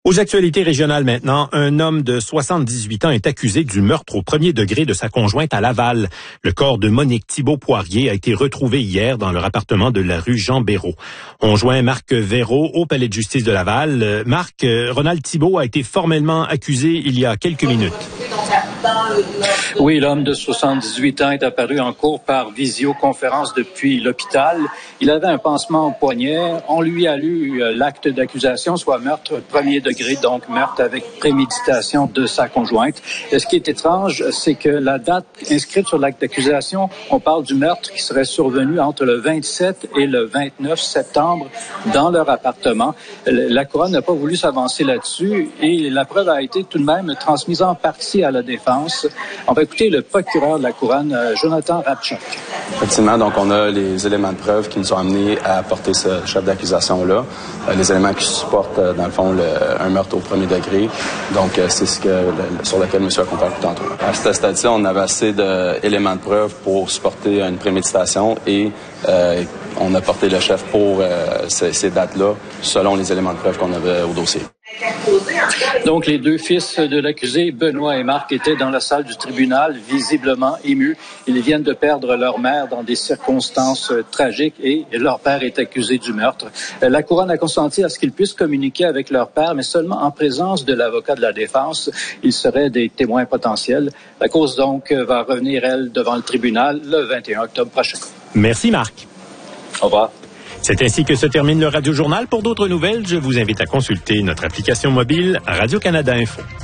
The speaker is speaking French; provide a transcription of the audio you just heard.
Aux actualités régionales maintenant, un homme de 78 ans est accusé du meurtre au premier degré de sa conjointe à Laval. Le corps de Monique Thibault-Poirier a été retrouvé hier dans leur appartement de la rue Jean-Béraud. On joint Marc Véraud au palais de justice de Laval. Marc, Ronald Thibault a été formellement accusé il y a quelques minutes. Oui, l'homme de 78 ans est apparu en cours par visioconférence depuis l'hôpital. Il avait un pansement au poignet. On lui a lu l'acte d'accusation, soit meurtre premier degré, donc meurtre avec préméditation de sa conjointe. Et ce qui est étrange, c'est que la date inscrite sur l'acte d'accusation, on parle du meurtre qui serait survenu entre le 27 et le 29 septembre dans leur appartement. La couronne n'a pas voulu s'avancer là-dessus et la preuve a été tout de même transmise en partie à la défense. On va écouter le procureur de la couronne, Jonathan Radchuk. Effectivement, donc on a les éléments de preuve qui nous ont amenés à porter ce chef d'accusation-là. Les éléments qui supportent, dans le fond, un meurtre au premier degré. Donc, c'est sur lequel M. a comparé tantôt. À ce stade-ci, on avait assez d'éléments de preuve pour supporter une préméditation et on a porté le chef pour ces dates-là selon les éléments de preuve qu'on avait au dossier. Donc, les deux fils de l'accusé, Benoît et Marc, étaient dans la salle du tribunal, visiblement émus. Ils viennent de perdre leur mère dans des circonstances tragiques et leur père est accusé du meurtre. La couronne a consenti à ce qu'ils puissent communiquer avec leur père, mais seulement en présence de l'avocat de la défense. Ils seraient des témoins potentiels. La cause, donc, va revenir, elle, devant le tribunal le 21 octobre prochain. Merci, Marc. Au revoir. C'est ainsi que se termine le Radio Journal. Pour d'autres nouvelles, je vous invite à consulter notre application mobile Radio-Canada Info.